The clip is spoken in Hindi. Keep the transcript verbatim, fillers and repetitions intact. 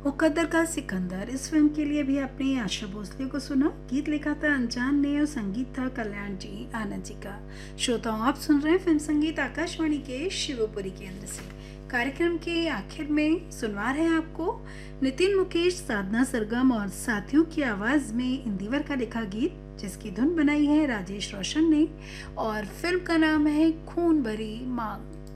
मुकद्दर का सिकंदर इस फिल्म के लिए भी आपने आशा भोसले को सुना। गीत लिखा था अनजान ने और संगीत था कल्याण जी आनंद जी का। श्रोताओं, आप सुन रहे हैं फिल्म संगीत आकाशवाणी के शिवपुरी केंद्र से। कार्यक्रम के आखिर में सुनवा रहे हैं आपको नितिन मुकेश, साधना सरगम और साथियों की आवाज में इंदिवर का लिखा गीत, जिसकी धुन बनाई है राजेश रोशन ने और फिल्म का नाम है खून भरी मांग।